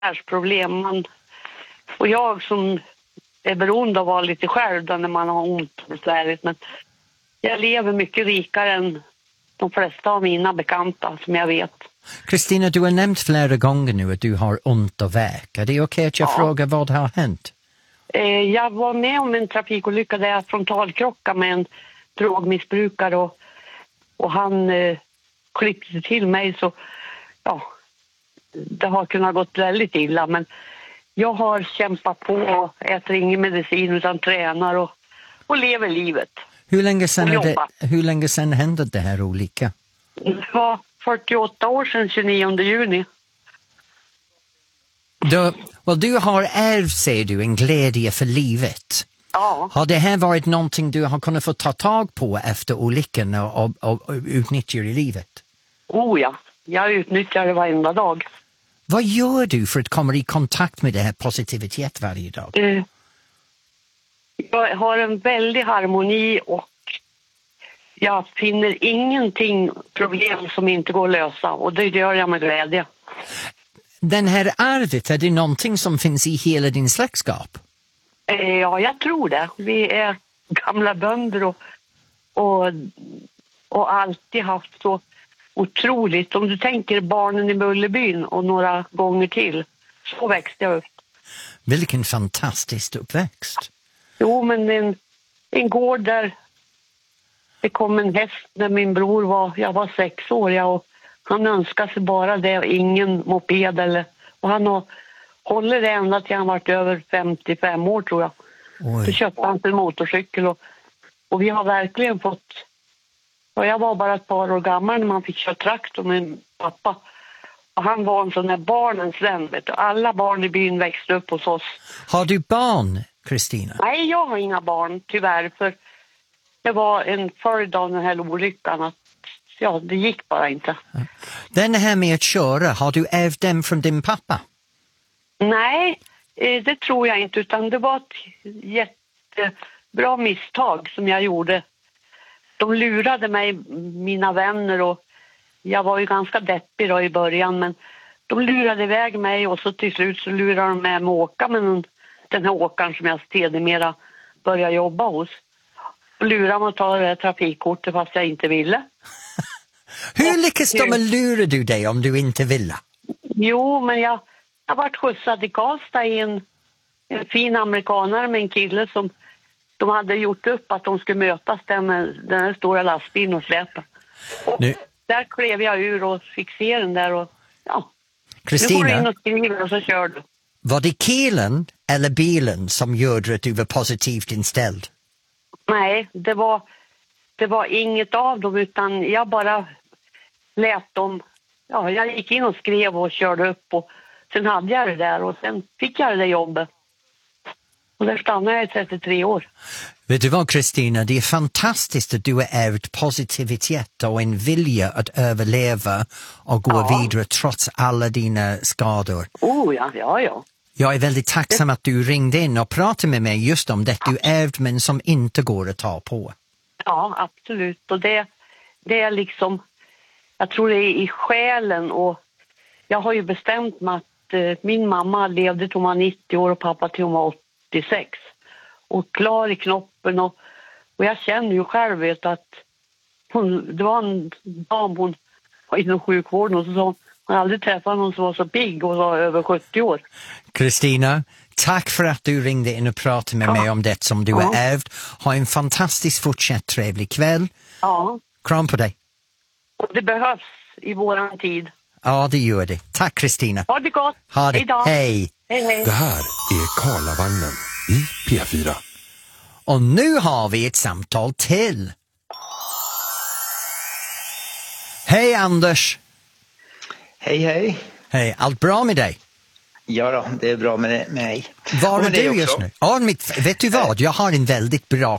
problem. Och jag som är beroende av att vara lite själv då när man har ont och besvärligt. Men jag lever mycket rikare än de flesta av mina bekanta som jag vet. Kristina, du har nämnt flera gånger nu att du har ont och värk. Är det okej att jag frågar vad har hänt? Jag var med om en trafikolycka där jag frontalkrockade med en drogmissbrukare och han klippte till mig, så ja, det har kunnat gått väldigt illa, men jag har kämpat på och äter ingen medicin utan tränar och lever livet. Hur länge sedan hände det här olika? Det var 48 år sedan 29 juni. Du har ärvt, säger du, en glädje för livet. Ja. Har det här varit någonting du har kunnat få ta tag på efter olyckan och utnyttja i livet? Oh ja, jag utnyttjar det varenda dag. Vad gör du för att komma i kontakt med det här positivitet varje dag? Jag har en väldig harmoni och jag finner ingenting problem som inte går att lösa, och det gör jag med glädje. Den här arvet, är det någonting som finns i hela din släktskap? Ja, jag tror det. Vi är gamla bönder och alltid haft så otroligt. Om du tänker barnen i Bullerbyn och några gånger till, så växte jag upp. Vilken fantastisk uppväxt. Jo, men en gård där det kom en häst när min bror jag var 6 år, och han önskade sig bara det och ingen moped och han håller det ända till han varit över 55 år, tror jag. Oj. Så köpte han en motorcykel och vi har verkligen fått, och jag var bara ett par år gammal när man fick köra traktor med min pappa. Och han var en sån där barnens vän, vet du. Alla barn i byn växte upp hos oss. Har du barn, Kristina? Nej, jag har inga barn, tyvärr, för det var en följd av den här olyckan att det gick bara inte. Den här med att köra, har du ärvt dem från din pappa? Nej, det tror jag inte, utan det var ett jättebra misstag som jag gjorde. De lurade mig, mina vänner, och jag var ju ganska deppig då i början, men de lurade iväg mig och så till slut så lurade de med mig åka med den här åkaren som jag sedermera började jobba hos. Och lurade mig att ta det här trafikkortet fast jag inte ville. Hur lyckas de lura du dig om du inte ville? Jo, men jag varit skjutsad till Karlstad i en fin amerikanare med en kille som de hade gjort upp att de skulle mötas där med den här stora lastbilen och släpa. Där klev jag ur och fick se den där och Kristina, nu går du in och skriver och så kör du. Var det killen eller bilen som gjorde att du var positivt inställd? Nej, det var inget av dem, utan jag bara lät dem. Ja, jag gick in och skrev och körde upp och sen hade jag det där och sen fick jag det där jobbet. Och där stannade jag i 33 år. Vet du vad, Kristina, det är fantastiskt att du har ärvt positivitet och en vilja att överleva och gå vidare trots alla dina skador. Oh ja. Jag är väldigt tacksam att du ringde in och pratade med mig just om det du ärvt men som inte går att ta på. Ja, absolut. Och det är liksom, jag tror det är i själen, och jag har ju bestämt mig att min mamma levde till hon var 90 år och pappa till hon var 86. Och klar i knoppen och jag känner ju själv vet att det var en dam, hon var inom sjukvården och så sa hon aldrig träffat någon som var så pigg och var över 70 år. Kristina, tack för att du ringde in och pratade med mig om det som du har ärvt. Ha en fantastisk fortsatt trevlig kväll. Ja. Kram på dig. Och det behövs i våran tid. Ja, det gör det. Tack Kristina. Ha det gott. Ha det. Hejdå. Hej. Hej. Det här är Karlavagnen i P4. Och nu har vi ett samtal till. Hej Anders. Hej. Hej, allt bra med dig? Ja då, det är bra med mig. Var är du just nu? Ja, vet du vad? Jag har en väldigt bra